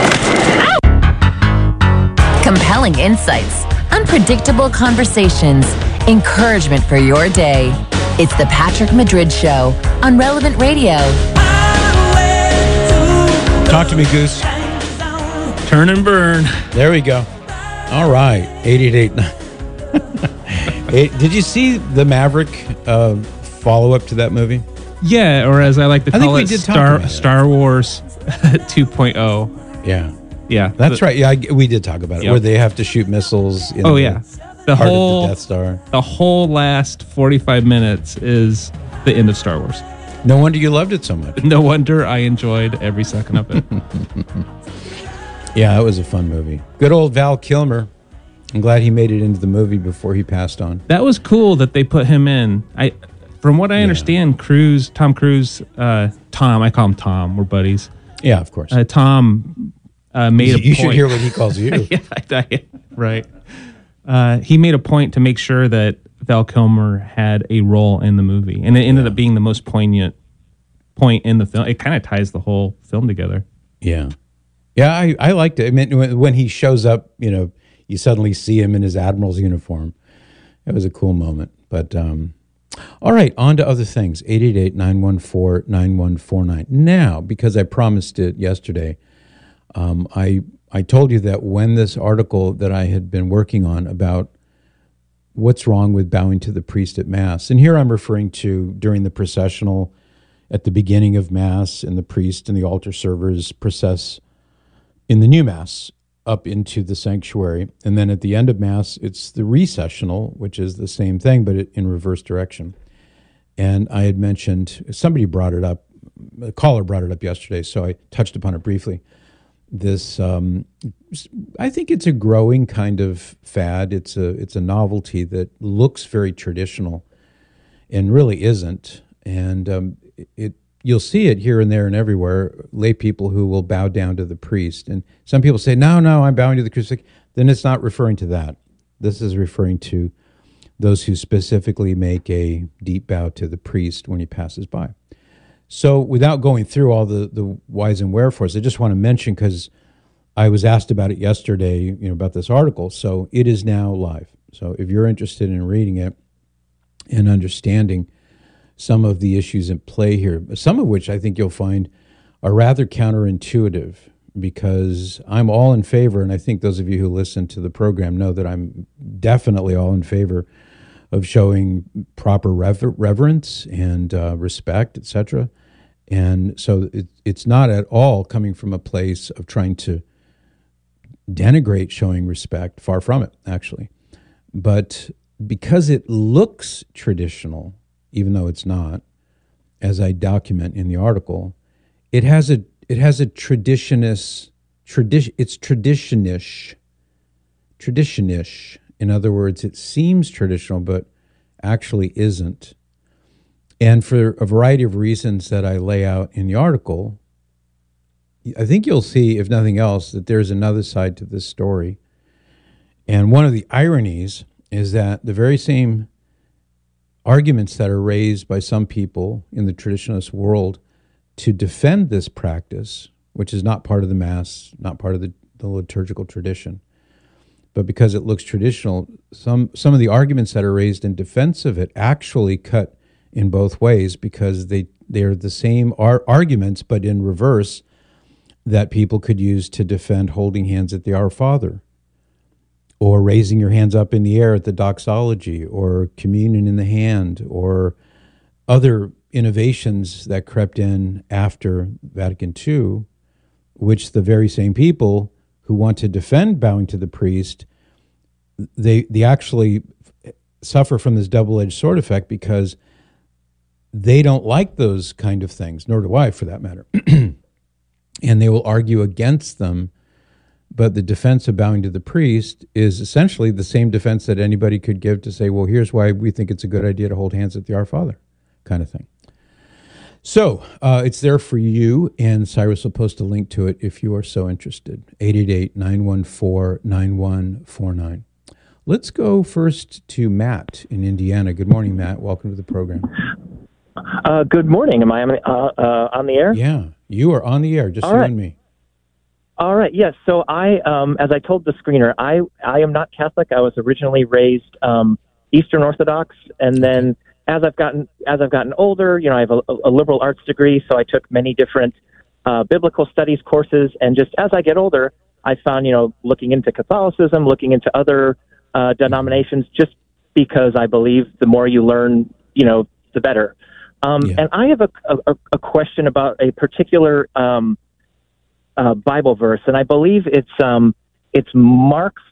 Compelling insights, unpredictable conversations, encouragement for your day. It's the Patrick Madrid Show on Relevant Radio. Talk to me, Goose. Turn and burn. There we go. All right. eight eight eight nine Did you see the Maverick uh, follow-up to that movie? Yeah, or as I like to I call think it, we did talk Star about it. Star Wars two point oh. Yeah. Yeah. That's The- right. Yeah, I, we did talk about it, Yep. where they have to shoot missiles in Oh the yeah, the heart whole of the Death Star. the whole last forty-five minutes is the end of Star Wars. No wonder you loved it so much. No wonder I enjoyed every second of it. Yeah, it was a fun movie. Good old Val Kilmer. I'm glad he made it into the movie before he passed on. That was cool that they put him in. I, from what I understand, Cruise, Tom Cruise, uh, Tom, I call him Tom. We're buddies. Yeah, of course. Uh, Tom uh, made a You point. should hear what he calls you. yeah, I, I, right. Uh, he made a point to make sure that Val Kilmer had a role in the movie, and it ended up being the most poignant point in the film. It kind of ties the whole film together. Yeah. Yeah, I, I liked it. I mean, when, when he shows up, you know, you suddenly see him in his admiral's uniform. It was a cool moment. But, um, all right, on to other things. eight eight eight, nine one four, nine one four nine. Now, because I promised it yesterday, um, I I told you that when this article that I had been working on about what's wrong with bowing to the priest at Mass, and here I'm referring to during the processional at the beginning of Mass, and the priest and the altar servers process in the new Mass up into the sanctuary. And then at the end of Mass, it's the recessional, which is the same thing, but it, in reverse direction. And I had mentioned, somebody brought it up, a caller brought it up yesterday, so I touched upon it briefly. This, um, I think it's a growing kind of fad. It's a, it's a novelty that looks very traditional and really isn't. And um, it, you'll see it here and there and everywhere, lay people who will bow down to the priest. And some people say, no, no, I'm bowing to the crucifix. Then it's not referring to that. This is referring to those who specifically make a deep bow to the priest when he passes by. So without going through all the, the whys and wherefores, I just want to mention, because I was asked about it yesterday, you know, about this article. So it is now live. So if you're interested in reading it and understanding some of the issues in play here, some of which I think you'll find are rather counterintuitive, because I'm all in favor, and I think those of you who listen to the program know that I'm definitely all in favor of showing proper rever- reverence and uh, respect, et cetera. And so it, it's not at all coming from a place of trying to denigrate showing respect, far from it, actually. But because it looks traditional, even though it's not, as I document in the article, it has a it has a traditionist tradition. It's traditionish, traditionish. In other words, it seems traditional, but actually isn't. And for a variety of reasons that I lay out in the article, I think you'll see, if nothing else, that there's another side to this story. And one of the ironies is that the very same arguments that are raised by some people in the traditionalist world to defend this practice, which is not part of the Mass, not part of the, the liturgical tradition, but because it looks traditional, some some of the arguments that are raised in defense of it actually cut in both ways, because they, they're the same ar- arguments, but in reverse, that people could use to defend holding hands at the Our Father, or raising your hands up in the air at the doxology, or communion in the hand, or other innovations that crept in after Vatican Two, which the very same people who want to defend bowing to the priest, they they actually suffer from this double-edged sword effect, because they don't like those kind of things, nor do I, for that matter. And they will argue against them But the defense of bowing to the priest is essentially the same defense that anybody could give to say, well, here's why we think it's a good idea to hold hands at the Our Father kind of thing. So uh, it's there for you, and Cyrus will post a link to it if you are so interested. eight eight eight, nine one four, nine one four nine. Let's go first to Matt in Indiana. Good morning, Matt. Welcome to the program. Uh, good morning. Am I on, uh, uh, on the air? Yeah, you are on the air, just All you right. and me. All right. Yes. So I, um, as I told the screener, I, I am not Catholic. I was originally raised um, Eastern Orthodox, and then as I've gotten as I've gotten older, you know, I have a, a liberal arts degree, so I took many different uh, biblical studies courses. And just as I get older, I found, you know, looking into Catholicism, looking into other uh, denominations, just because I believe the more you learn, you know, the better. Um, yeah. And I have a, a, a question about a particular um, uh, Bible verse, and I believe it's um, it's Mark